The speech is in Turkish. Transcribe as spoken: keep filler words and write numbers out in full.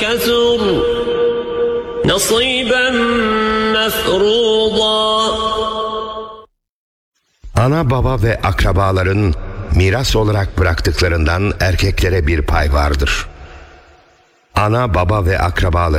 كثر نصيبا مفروضا. Ana baba ve akrabaların miras olarak bıraktıklarından erkeklere bir pay vardır. Ana baba ve akrabaların